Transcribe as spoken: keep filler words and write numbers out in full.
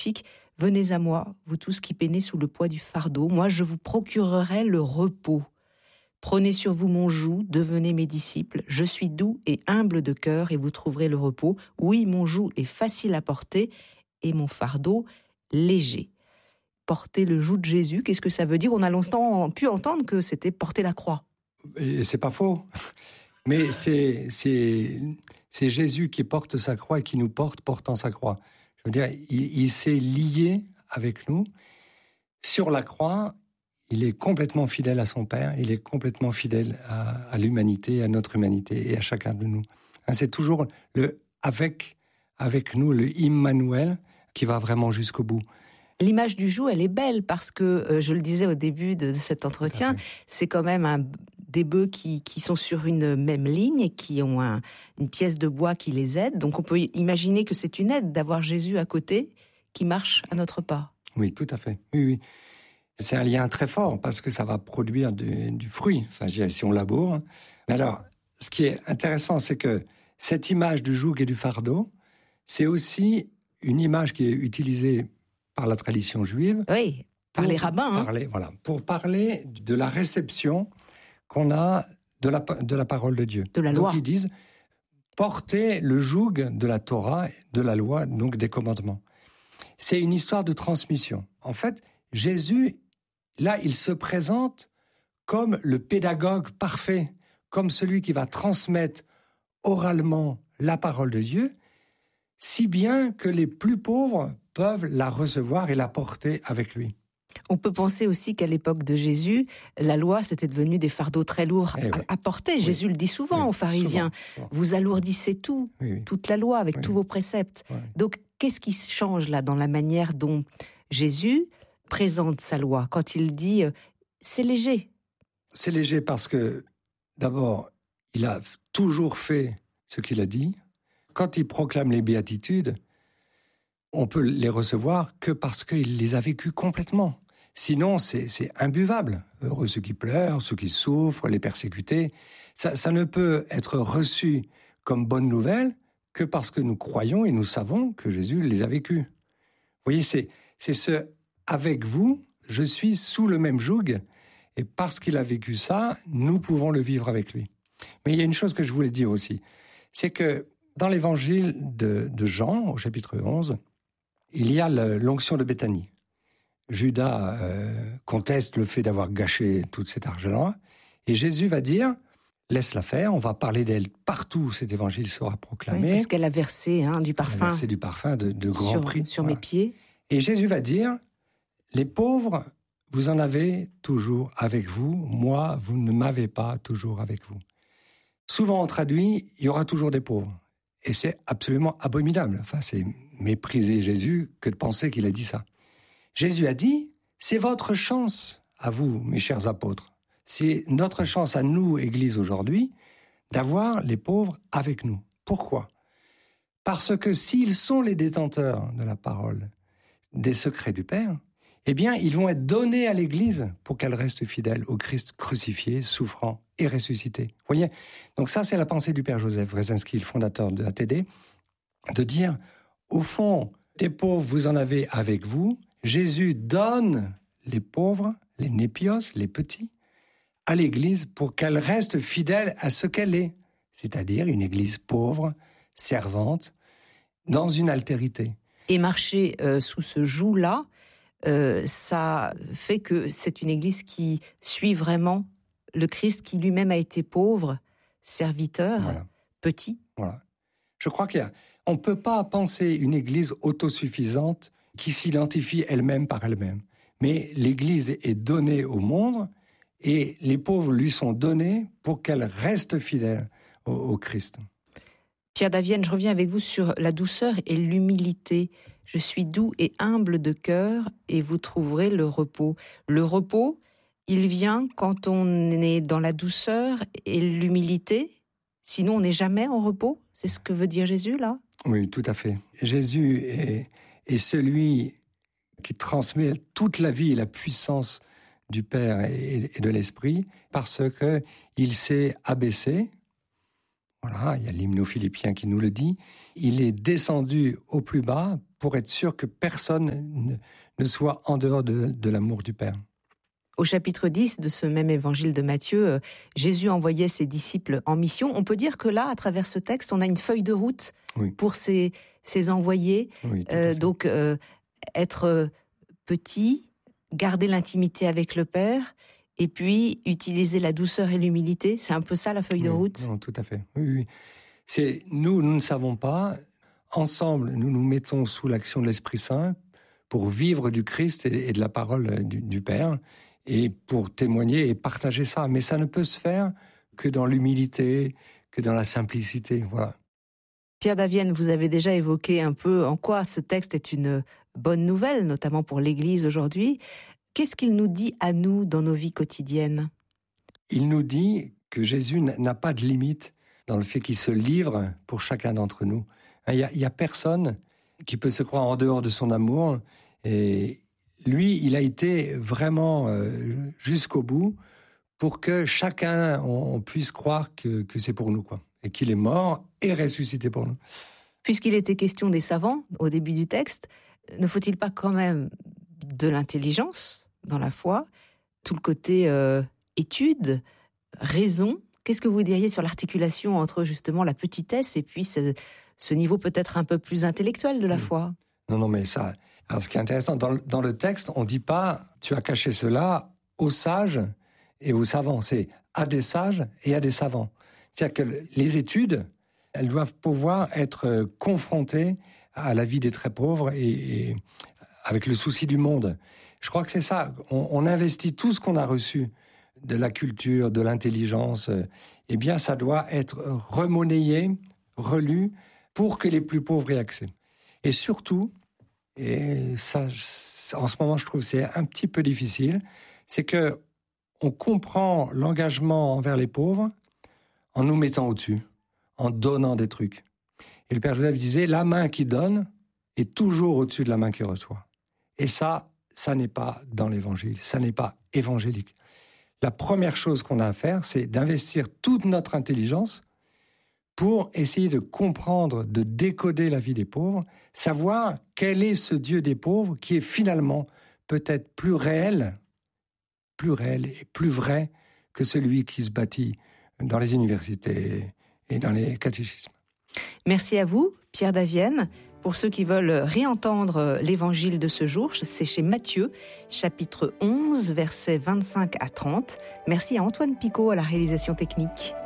magnifique. « Venez à moi, vous tous qui peinez sous le poids du fardeau, moi je vous procurerai le repos. Prenez sur vous mon joug, devenez mes disciples. Je suis doux et humble de cœur et vous trouverez le repos. Oui, mon joug est facile à porter et mon fardeau léger. » Porter le joug de Jésus, qu'est-ce que ça veut dire ? On a longtemps pu entendre que c'était porter la croix. Et c'est pas faux. Mais c'est, c'est, c'est Jésus qui porte sa croix et qui nous porte portant sa croix. Je veux dire, il, il s'est lié avec nous. Sur la croix, il est complètement fidèle à son Père, il est complètement fidèle à, à l'humanité, à notre humanité et à chacun de nous. Hein, c'est toujours le avec, avec nous, le Immanuel, qui va vraiment jusqu'au bout. L'image du joug, elle est belle parce que, euh, je le disais au début de, de cet entretien, c'est quand même un, des bœufs qui, qui sont sur une même ligne et qui ont un, une pièce de bois qui les aide. Donc on peut imaginer que c'est une aide d'avoir Jésus à côté qui marche à notre pas. Oui, tout à fait. Oui, oui. C'est un lien très fort parce que ça va produire du, du fruit, enfin, je dirais, si on laboure. Mais alors, ce qui est intéressant, c'est que cette image du joug et du fardeau, c'est aussi une image qui est utilisée par la tradition juive. Oui, par les rabbins. Parler, hein. Voilà, pour parler de la réception qu'on a de la, de la parole de Dieu. De la donc loi. Ils disent, porter le joug de la Torah, de la loi, donc des commandements. C'est une histoire de transmission. En fait, Jésus, là, il se présente comme le pédagogue parfait, comme celui qui va transmettre oralement la parole de Dieu, si bien que les plus pauvres peuvent la recevoir et la porter avec lui. On peut penser aussi qu'à l'époque de Jésus, la loi, c'était devenu des fardeaux très lourds Eh à, oui. à porter. Oui. Jésus le dit souvent Oui, aux pharisiens. souvent, souvent. Vous alourdissez tout, Oui, oui. toute la loi avec Oui. tous vos préceptes. Oui. Donc, qu'est-ce qui change là dans la manière dont Jésus présente sa loi quand il dit euh, c'est léger? C'est léger parce que, d'abord, il a toujours fait ce qu'il a dit. Quand il proclame les béatitudes, on peut les recevoir que parce qu'il les a vécues complètement. Sinon, c'est, c'est imbuvable. Heureux ceux qui pleurent, ceux qui souffrent, les persécutés. Ça, ça ne peut être reçu comme bonne nouvelle que parce que nous croyons et nous savons que Jésus les a vécues. Vous voyez, c'est, c'est ce « avec vous, je suis sous le même joug » et parce qu'il a vécu ça, nous pouvons le vivre avec lui. Mais il y a une chose que je voulais dire aussi, c'est que dans l'évangile de, de Jean, au chapitre onze, il y a le, l'onction de Béthanie. Judas euh, conteste le fait d'avoir gâché tout cet argent-là, et Jésus va dire, laisse-la faire, on va parler d'elle partout, cet évangile sera proclamé. Oui, parce qu'elle a versé hein, du parfum, Elle a versé du parfum de, de grand sur, prix. sur Voilà. mes pieds. Et Jésus va dire, les pauvres, vous en avez toujours avec vous, moi, vous ne m'avez pas toujours avec vous. Souvent on traduit, il y aura toujours des pauvres. Et c'est absolument abominable. Enfin, c'est mépriser Jésus que de penser qu'il a dit ça. Jésus a dit, c'est votre chance à vous, mes chers apôtres. C'est notre chance à nous, Église, aujourd'hui, d'avoir les pauvres avec nous. Pourquoi ? Parce que s'ils sont les détenteurs de la parole, des secrets du Père, eh bien, ils vont être donnés à l'Église pour qu'elle reste fidèle au Christ crucifié, souffrant et ressuscité. Vous voyez ? Donc ça, c'est la pensée du Père Joseph Wrezinski, le fondateur de A T D, de dire, au fond, des pauvres, vous en avez avec vous. Jésus donne les pauvres, les népios, les petits, à l'Église pour qu'elle reste fidèle à ce qu'elle est, c'est-à-dire une Église pauvre, servante, dans une altérité. Et marcher euh, sous ce joug-là, Euh, ça fait que c'est une église qui suit vraiment le Christ qui lui-même a été pauvre, serviteur, Voilà. petit. Voilà. Je crois qu'il y a, on ne peut pas penser une église autosuffisante qui s'identifie elle-même par elle-même. Mais l'église est donnée au monde et les pauvres lui sont donnés pour qu'elle reste fidèle au, au Christ. Pierre Davienne, je reviens avec vous sur la douceur et l'humilité. Je suis doux et humble de cœur et vous trouverez le repos. Le repos, il vient quand on est dans la douceur et l'humilité. Sinon, on n'est jamais en repos. C'est ce que veut dire Jésus, là ? Oui, tout à fait. Jésus est, est celui qui transmet toute la vie et la puissance du Père et, et de l'Esprit parce qu'il s'est abaissé. Voilà, il y a l'hymne aux Philippiens qui nous le dit. Il est descendu au plus bas pour être sûr que personne ne, ne soit en dehors de, de l'amour du Père. Au chapitre dix de ce même évangile de Matthieu, Jésus envoyait ses disciples en mission. On peut dire que là, à travers ce texte, on a une feuille de route oui. pour ces, ces envoyés. Oui, euh, donc, euh, être petit, garder l'intimité avec le Père, et puis utiliser la douceur et l'humilité. C'est un peu ça, la feuille oui, de route? Non, tout à fait. Oui, oui. C'est, nous, nous ne savons pas. Ensemble, nous nous mettons sous l'action de l'Esprit Saint pour vivre du Christ et, et de la parole du, du Père, et pour témoigner et partager ça. Mais ça ne peut se faire que dans l'humilité, que dans la simplicité. Voilà. Pierre Davienne, vous avez déjà évoqué un peu en quoi ce texte est une bonne nouvelle, notamment pour l'Église aujourd'hui. Qu'est-ce qu'il nous dit à nous dans nos vies quotidiennes? Il nous dit que Jésus n'a pas de limite dans le fait qu'il se livre pour chacun d'entre nous. Il n'y a, il y a personne qui peut se croire en dehors de son amour. Et lui, il a été vraiment euh, jusqu'au bout pour que chacun on, on puisse croire que, que c'est pour nous, quoi, et qu'il est mort et ressuscité pour nous. Puisqu'il était question des savants au début du texte, ne faut-il pas quand même de l'intelligence dans la foi, tout le côté euh, étude, raison? Qu'est-ce que vous diriez sur l'articulation entre justement la petitesse et puis ce, ce niveau peut-être un peu plus intellectuel de la foi? Non, non, mais ça... Alors, ce qui est intéressant, dans le, dans le texte, on ne dit pas « tu as caché cela aux sages et aux savants ». C'est à des sages et à des savants. C'est-à-dire que les études, elles doivent pouvoir être confrontées à la vie des très pauvres et, et avec le souci du monde. Je crois que c'est ça. On, on investit tout ce qu'on a reçu de la culture, de l'intelligence. Eh bien, ça doit être remonnayé, relu, pour que les plus pauvres aient accès. Et surtout... Et ça, en ce moment, je trouve que c'est un petit peu difficile, c'est que on comprend l'engagement envers les pauvres en nous mettant au-dessus, en donnant des trucs. Et le Père Joseph disait, la main qui donne est toujours au-dessus de la main qui reçoit. Et ça, ça n'est pas dans l'Évangile, ça n'est pas évangélique. La première chose qu'on a à faire, c'est d'investir toute notre intelligence pour essayer de comprendre, de décoder la vie des pauvres, savoir quel est ce Dieu des pauvres qui est finalement peut-être plus réel, plus réel et plus vrai que celui qui se bâtit dans les universités et dans les catéchismes. Merci à vous, Pierre Davienne. Pour ceux qui veulent réentendre l'évangile de ce jour, c'est chez Matthieu, chapitre onze, versets vingt-cinq à trente. Merci à Antoine Picot à la réalisation technique.